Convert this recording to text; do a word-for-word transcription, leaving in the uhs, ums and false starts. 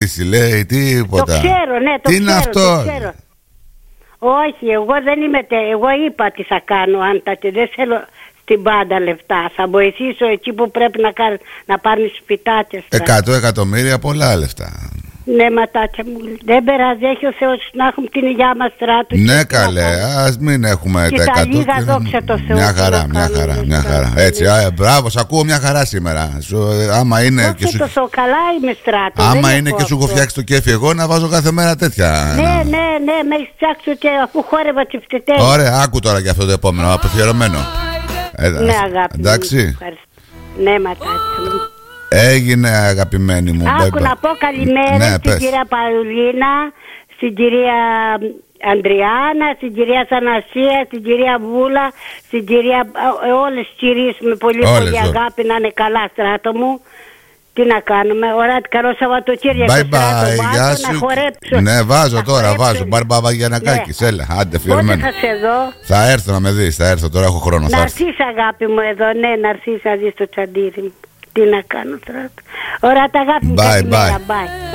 απάντηση, λέει, τίποτα. Το ξέρω, ναι, το τι ξέρω, είναι αυτό? το ξέρω. Όχι, εγώ δεν είμαι, εγώ είπα τι θα κάνω, αν τα δεν θέλω στην πάντα λεφτά. Θα βοηθήσω εκεί που πρέπει να, κάνει, να πάρει σπιτάκια. Εκατό εκατομμύρια, πολλά λεφτά. Ναι, ματάκια μου, δεν περάζει, έχει ο Θεός να έχουμε την υγειά μας, Στράτο. Ναι, καλέ, ας μην έχουμε και τα εκατό. Και τα λίγα, δόξα τω Θεώ. Μια χαρά, μια χαρά, μια χαρά. Έτσι, α, μπράβο, σ' ακούω μια χαρά σήμερα. Σου, άμα είναι όχι και σου... τόσο καλά είμαι, Στράτο. Άμα είναι και σου έχω φτιάξει το κέφι εγώ, να βάζω κάθε μέρα τέτοια. Ναι, ναι, ναι, με έχεις φτιάξει και αφού χόρευα τσιφτετέλη. Ωραία, άκου τώρα για αυτό το επόμενο, αποφιερωμένο. Ε, ναι, αγάπη. Εντάξει. Ναι, ματάκια μου. Έγινε, αγαπημένη μου. Άκου bye, να πω καλημέρα, ναι, στην πες. Κυρία Παρουλίνα, στην κυρία Αντριάννα, στην κυρία Θανασία, στην κυρία Βούλα, στην κυρία... όλες τις κυρίες με πολύ όλες, πολύ αγάπη, να είναι καλά, Στράτο μου. Τι να κάνουμε, ωραία, καλό Σαββατοκύριακο. Bye bye, γεια σου. Να χορέψω. Ναι, βάζω να τώρα, χορέψω. βάζω. Μπαρμπάβα Γιαννακάκης, ναι. Έλα, άντε φιερμένο. Πότε θα σε δω? Θα έρθω να με δεις, θα έρθω, τώρα έχω χρόνο. Να έρθεις, αγάπη μου, εδώ, ναι, να έρθεις να δεις το τσαντήρι μου. Τι να κάνω τώρα. Ωραία, τα αγάπη μου. Bye, bye. Bye.